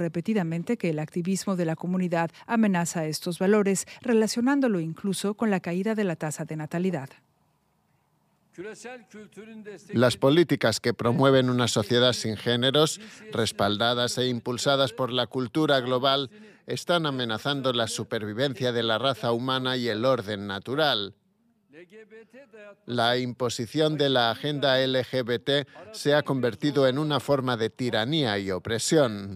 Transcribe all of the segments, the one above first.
repetidamente que el activismo de la comunidad amenaza estos valores, relacionándolo incluso con la caída de la tasa de natalidad. Las políticas que promueven una sociedad sin géneros, respaldadas e impulsadas por la cultura global, están amenazando la supervivencia de la raza humana y el orden natural. La imposición de la agenda LGBT se ha convertido en una forma de tiranía y opresión.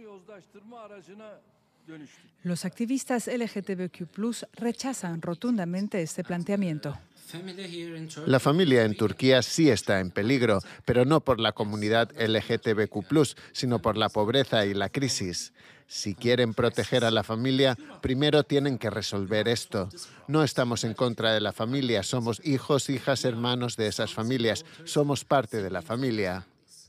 Los activistas LGTBQ+ rechazan rotundamente este planteamiento. La familia en Turquía sí está en peligro, pero no por la comunidad LGTBQ+, sino por la pobreza y la crisis. Si quieren proteger a la familia, primero tienen que resolver esto. No estamos en contra de la familia, somos hijos, hijas, hermanos de esas familias. Somos parte de la familia.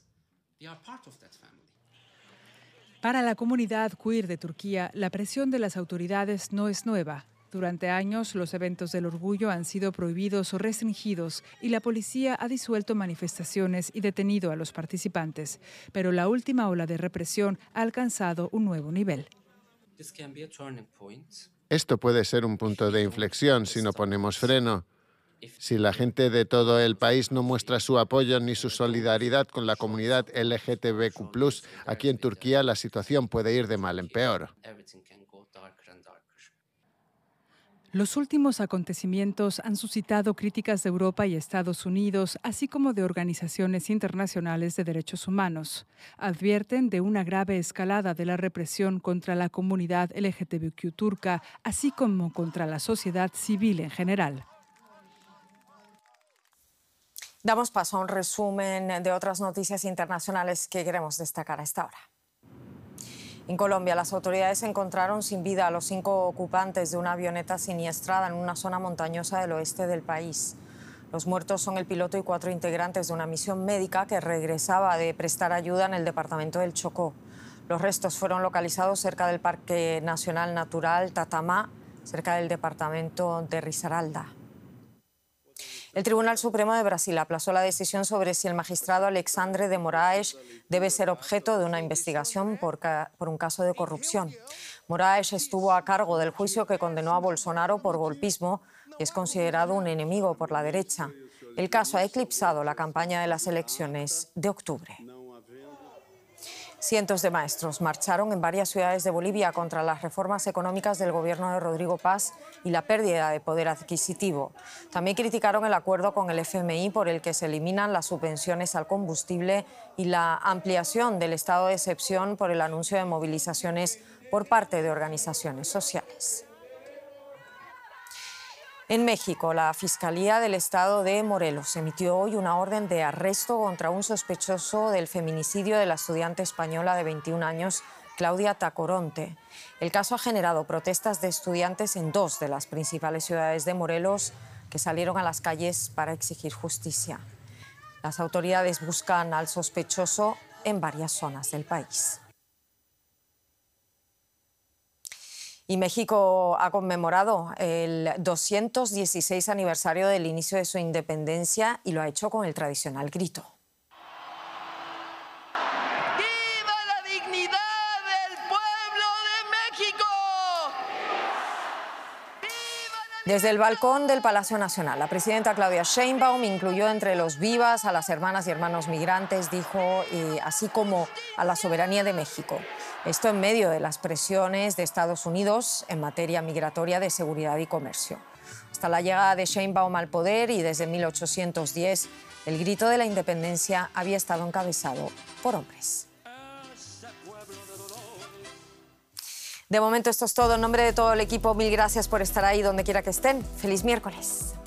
Para la comunidad queer de Turquía, la presión de las autoridades no es nueva. Durante años, los eventos del orgullo han sido prohibidos o restringidos y la policía ha disuelto manifestaciones y detenido a los participantes. Pero la última ola de represión ha alcanzado un nuevo nivel. Esto puede ser un punto de inflexión si no ponemos freno. Si la gente de todo el país no muestra su apoyo ni su solidaridad con la comunidad LGTBQ+, aquí en Turquía la situación puede ir de mal en peor. Los últimos acontecimientos han suscitado críticas de Europa y Estados Unidos, así como de organizaciones internacionales de derechos humanos. Advierten de una grave escalada de la represión contra la comunidad LGTBQ turca, así como contra la sociedad civil en general. Damos paso a un resumen de otras noticias internacionales que queremos destacar a esta hora. En Colombia, las autoridades encontraron sin vida a los 5 ocupantes de una avioneta siniestrada en una zona montañosa del oeste del país. Los muertos son el piloto y 4 integrantes de una misión médica que regresaba de prestar ayuda en el departamento del Chocó. Los restos fueron localizados cerca del Parque Nacional Natural Tatamá, cerca del departamento de Risaralda. El Tribunal Supremo de Brasil aplazó la decisión sobre si el magistrado Alexandre de Moraes debe ser objeto de una investigación por un caso de corrupción. Moraes estuvo a cargo del juicio que condenó a Bolsonaro por golpismo y es considerado un enemigo por la derecha. El caso ha eclipsado la campaña de las elecciones de octubre. Cientos de maestros marcharon en varias ciudades de Bolivia contra las reformas económicas del gobierno de Rodrigo Paz y la pérdida de poder adquisitivo. También criticaron el acuerdo con el FMI por el que se eliminan las subvenciones al combustible y la ampliación del estado de excepción por el anuncio de movilizaciones por parte de organizaciones sociales. En México, la Fiscalía del Estado de Morelos emitió hoy una orden de arresto contra un sospechoso del feminicidio de la estudiante española de 21 años, Claudia Tacoronte. El caso ha generado protestas de estudiantes en 2 de las principales ciudades de Morelos que salieron a las calles para exigir justicia. Las autoridades buscan al sospechoso en varias zonas del país. Y México ha conmemorado el 216 aniversario del inicio de su independencia y lo ha hecho con el tradicional grito. ¡Viva la dignidad del pueblo de México! Desde el balcón del Palacio Nacional, la presidenta Claudia Sheinbaum incluyó entre los vivas a las hermanas y hermanos migrantes, dijo, así como a la soberanía de México. Esto en medio de las presiones de Estados Unidos en materia migratoria, de seguridad y comercio. Hasta la llegada de Sheinbaum al poder y desde 1810, el grito de la independencia había estado encabezado por hombres. De momento esto es todo. En nombre de todo el equipo, mil gracias por estar ahí donde quiera que estén. Feliz miércoles.